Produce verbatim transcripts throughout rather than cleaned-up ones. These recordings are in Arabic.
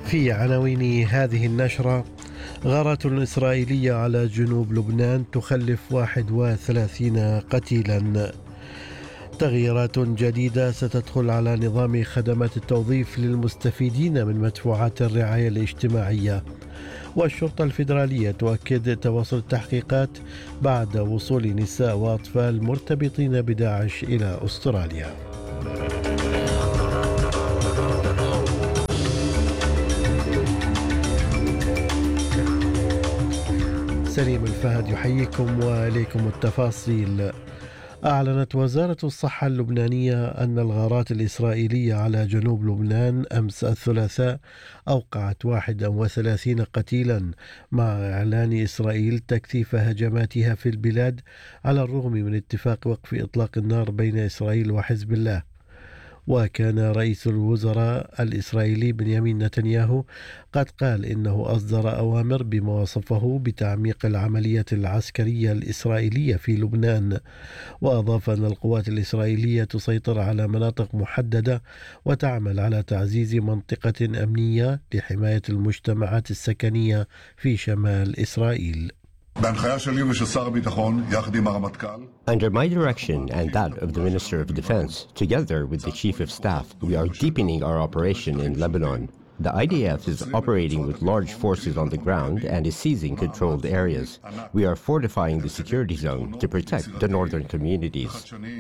في عناوين هذه النشرة: غارات إسرائيلية على جنوب لبنان تخلف واحد وثلاثين قتيلا. تغييرات جديدة ستدخل على نظام خدمات التوظيف للمستفيدين من مدفوعات الرعاية الاجتماعية. والشرطة الفيدرالية تؤكد تواصل التحقيقات بعد وصول نساء وأطفال مرتبطين بداعش إلى أستراليا. سليم الفهد يحييكم وإليكم التفاصيل. أعلنت وزارة الصحة اللبنانية أن الغارات الإسرائيلية على جنوب لبنان أمس الثلاثاء أوقعت واحد وثلاثين قتيلا، مع إعلان إسرائيل تكثيف هجماتها في البلاد على الرغم من اتفاق وقف إطلاق النار بين إسرائيل وحزب الله. وكان رئيس الوزراء الإسرائيلي بنيامين نتنياهو قد قال إنه أصدر أوامر بما وصفه بتعميق العمليات العسكرية الإسرائيلية في لبنان، وأضاف أن القوات الإسرائيلية تسيطر على مناطق محددة وتعمل على تعزيز منطقة أمنية لحماية المجتمعات السكنية في شمال إسرائيل. Under my direction and that of the Minister of Defense, together with the Chief of Staff, we are deepening our operation in Lebanon. The I D F is operating with large forces on the ground and is seizing controlled areas. We are fortifying the security zone to protect the northern communities.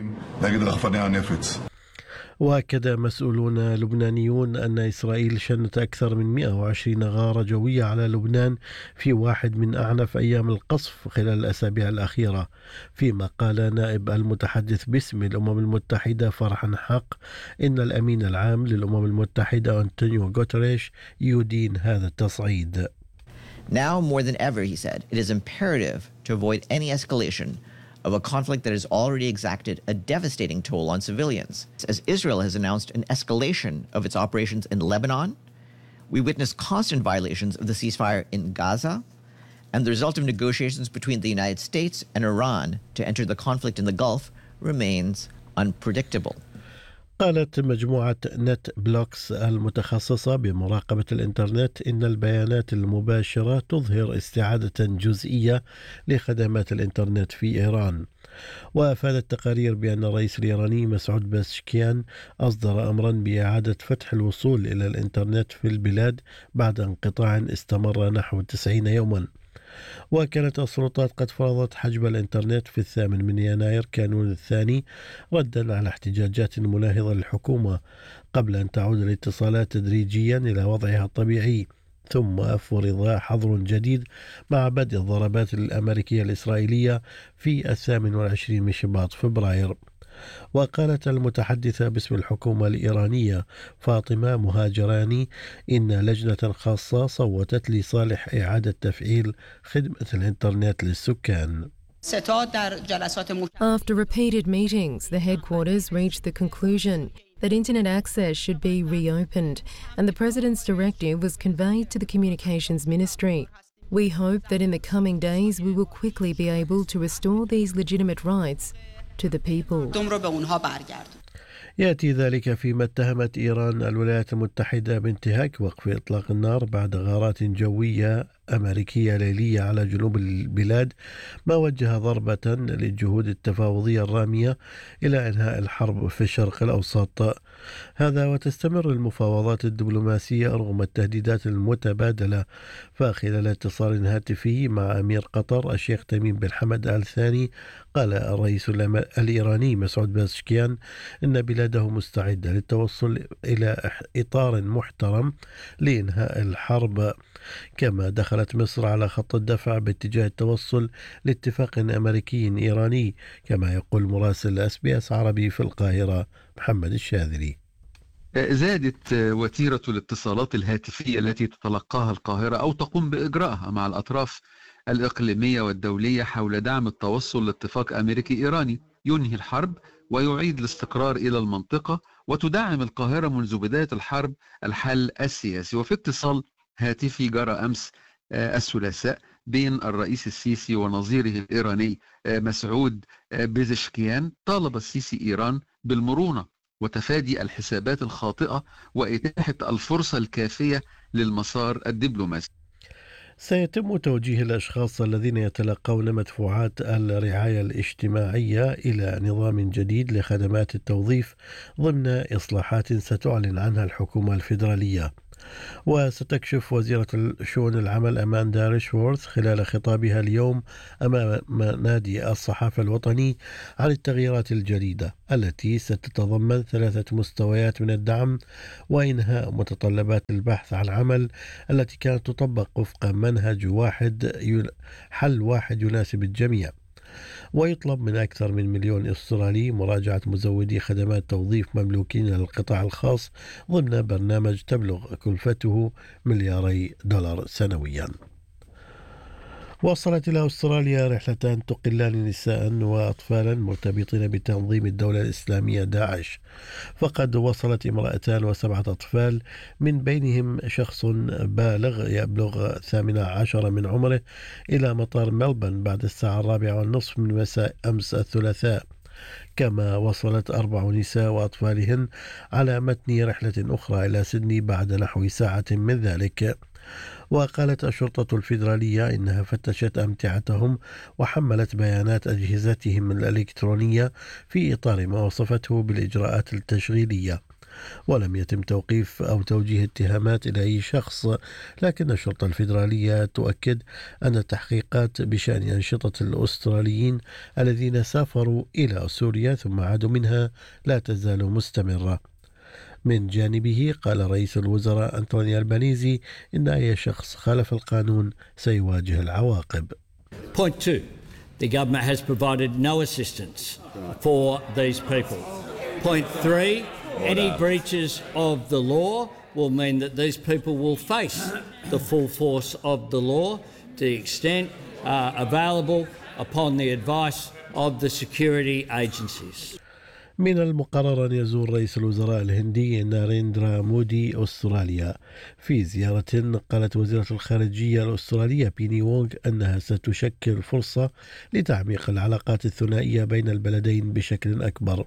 وأكد مسؤولون لبنانيون أن إسرائيل شنت أكثر من مئة وعشرين غارة جوية على لبنان في واحد من أعنف أيام القصف خلال الأسابيع الأخيرة، فيما قال نائب المتحدث باسم الأمم المتحدة فرحان حق إن الأمين العام للأمم المتحدة أنطونيو غوتريش يدين هذا التصعيد. Now more than ever, he said, it is imperative to avoid any escalation of a conflict that has already exacted a devastating toll on civilians. As Israel has announced an escalation of its operations in Lebanon, we witness constant violations of the ceasefire in Gaza, and the result of negotiations between the United States and Iran to enter the conflict in the Gulf remains unpredictable. قالت مجموعة نت بلوكس المتخصصة بمراقبة الإنترنت إن البيانات المباشرة تظهر استعادة جزئية لخدمات الإنترنت في إيران. وأفادت تقارير بأن الرئيس الإيراني مسعود باشكيان أصدر أمرا بإعادة فتح الوصول إلى الإنترنت في البلاد بعد انقطاع استمر نحو تسعين يوما. وكانت السلطات قد فرضت حجب الإنترنت في الثامن من يناير كانون الثاني ردا على احتجاجات مناهضة للحكومة، قبل أن تعود الاتصالات تدريجيا إلى وضعها الطبيعي، ثم فرض حظر جديد مع بدء الضربات الأمريكية الإسرائيلية في الثامن والعشرين من شباط فبراير. وقالت المتحدثة باسم الحكومة الإيرانية فاطمة مهاجراني إن لجنة خاصة صوتت لصالح إعادة تفعيل خدمة الإنترنت للسكان. After repeated meetings, the headquarters reached the conclusion that internet access should be reopened, and the President's directive was conveyed to the Communications Ministry. We hope that in the coming days we will quickly be able to restore these legitimate rights to the people. يأتي ذلك فيما اتهمت إيران الولايات المتحدة بانتهاك وقف إطلاق النار بعد غارات جوية أمريكية ليلية على جنوب البلاد، ما وجه ضربة للجهود التفاوضية الرامية إلى إنهاء الحرب في الشرق الأوسط. هذا وتستمر المفاوضات الدبلوماسية رغم التهديدات المتبادلة. فخلال اتصال هاتفي مع أمير قطر الشيخ تميم بن حمد آل ثاني، قال الرئيس الإيراني مسعود باشكيان إن بلاده مستعدة للتوصل إلى إطار محترم لإنهاء الحرب، كما دخلت مصر على خط الدفع باتجاه التوصل لاتفاق أمريكي إيراني، كما يقول مراسل اس بي اس عربي في القاهرة محمد الشاذلي. زادت وتيرة الاتصالات الهاتفية التي تتلقاها القاهرة أو تقوم بإجراءها مع الأطراف الإقليمية والدولية حول دعم التوصل لاتفاق أمريكي إيراني ينهي الحرب ويعيد الاستقرار إلى المنطقة، وتدعم القاهرة منذ بداية الحرب الحل السياسي. وفي اتصال هاتفي جرى أمس الثلاثاء بين الرئيس السيسي ونظيره الإيراني مسعود بيزشكيان، طالب السيسي إيران بالمرونة وتفادي الحسابات الخاطئة وإتاحة الفرصة الكافية للمسار الدبلوماسي. سيتم توجيه الأشخاص الذين يتلقون مدفوعات الرعاية الاجتماعية إلى نظام جديد لخدمات التوظيف ضمن إصلاحات ستعلن عنها الحكومة الفيدرالية. وستكشف وزيرة شؤون العمل أماندا ريشورث خلال خطابها اليوم أمام نادي الصحافة الوطني عن التغييرات الجديدة التي ستتضمن ثلاثة مستويات من الدعم وإنهاء متطلبات البحث عن عمل التي كانت تطبق وفق منهج واحد حل واحد يناسب الجميع. ويطلب من أكثر من مليون أسترالي مراجعة مزودي خدمات توظيف مملوكين للقطاع الخاص ضمن برنامج تبلغ كلفته ملياري دولار سنويا. وصلت إلى أستراليا رحلتان تقلان نساء وأطفالا مرتبطين بتنظيم الدولة الإسلامية داعش. فقد وصلت امرأتان وسبعة أطفال من بينهم شخص بالغ يبلغ ثامن عشر من عمره إلى مطار ملبن بعد الساعة الرابعة والنصف من مساء أمس الثلاثاء. كما وصلت أربع نساء وأطفالهن على متن رحلة أخرى إلى سيدني بعد نحو ساعة من ذلك. وقالت الشرطة الفيدرالية إنها فتشت أمتعتهم وحملت بيانات أجهزتهم الإلكترونية في إطار ما وصفته بالإجراءات التشغيلية. ولم يتم توقيف أو توجيه اتهامات إلى أي شخص، لكن الشرطة الفيدرالية تؤكد أن التحقيقات بشأن أنشطة الأستراليين الذين سافروا إلى سوريا ثم عادوا منها لا تزال مستمرة. من جانبه قال رئيس الوزراء أنتوني ألبانيزي إن أي شخص خالف القانون سيواجه العواقب. Point two. The government has provided no assistance for these people. Point three. Any breaches of the law will mean that these people will face the full force of the law to the extent uh, available upon the advice of the security agencies. من المقرر أن يزور رئيس الوزراء الهندي ناريندرا مودي أستراليا في زيارة قالت وزيرة الخارجية الأسترالية بيني وونغ أنها ستشكل فرصة لتعميق العلاقات الثنائية بين البلدين بشكل أكبر.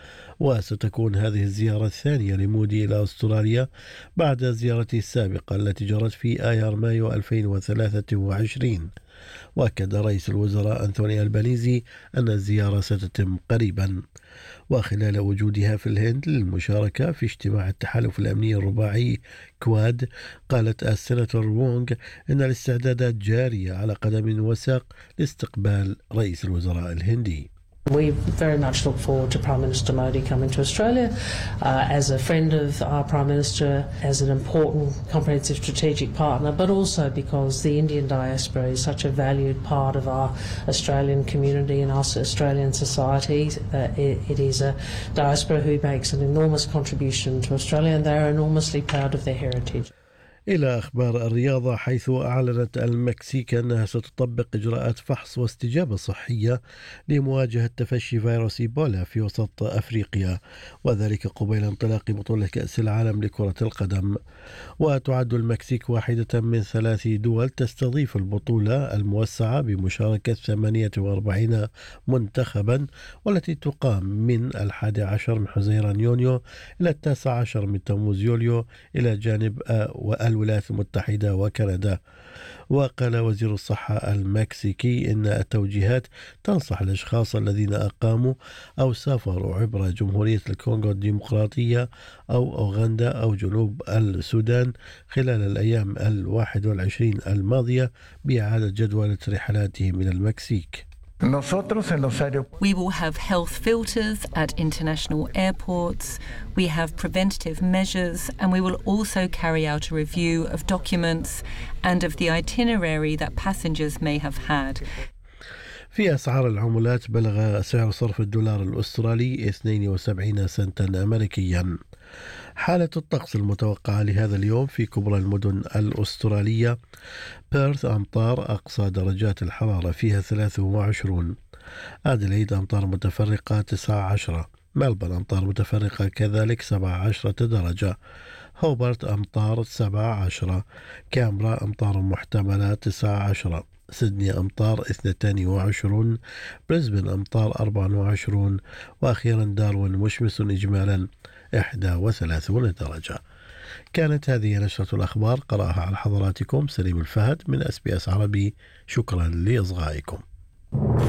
وستكون هذه الزيارة الثانية لمودي إلى أستراليا بعد زيارته السابقة التي جرت في آيار مايو ألفين وثلاثة وعشرين. وأكد رئيس الوزراء أنتوني ألبانيزي أن الزيارة ستتم قريبا. وخلال وجودها في الهند للمشاركة في اجتماع التحالف الأمني الرباعي كواد، قالت السيناتور وونغ أن الاستعدادات جارية على قدم وساق لاستقبال رئيس الوزراء الهندي. We very much look forward to Prime Minister Modi coming to Australia uh, as a friend of our Prime Minister, as an important comprehensive strategic partner, but also because the Indian diaspora is such a valued part of our Australian community and our Australian society. Uh, it, it is a diaspora who makes an enormous contribution to Australia, and they are enormously proud of their heritage. إلى أخبار الرياضة، حيث أعلنت المكسيك أنها ستطبق إجراءات فحص واستجابة صحية لمواجهة تفشي فيروس إيبولا في وسط أفريقيا، وذلك قبيل انطلاق بطولة كأس العالم لكرة القدم. وتعد المكسيك واحدة من ثلاث دول تستضيف البطولة الموسعة بمشاركة ثمانية وأربعين منتخبا، والتي تقام من الحادي عشر من حزيران يونيو إلى التاسع عشر من تموز يوليو إلى جانب الولايات المتحدة وكندا. وقال وزير الصحة المكسيكي إن التوجيهات تنصح الأشخاص الذين أقاموا أو سافروا عبر جمهورية الكونغو الديمقراطية أو أوغندا أو جنوب السودان خلال الأيام الواحد والعشرين الماضية بإعادة جدولة رحلاتهم إلى المكسيك. We will have health filters at international airports, we have preventative measures, and we will also carry out a review of documents and of the itinerary that passengers may have had. في أسعار العملات بلغ سعر صرف الدولار الأسترالي اثنين وسبعين سنتا أمريكيا. حالة الطقس المتوقعة لهذا اليوم في كبرى المدن الأسترالية: بيرث أمطار، أقصى درجات الحرارة فيها ثلاثة وعشرين. أديلايد أمطار متفرقة تسعة عشر. ملبورن أمطار متفرقة كذلك سبعة عشرة درجة. هوبرت أمطار سبعة عشر. كامبرا أمطار محتملة تسعة عشر. سيدني أمطار اثنتين وعشرون، بريسبن أمطار أربعة وعشرون، وأخيرا داروين مشمس إجمالا إحدى وثلاثون درجة. كانت هذه نشرة الأخبار قرأها على حضراتكم سليم الفهد من أس بي أس عربي. شكرا لإصغائكم.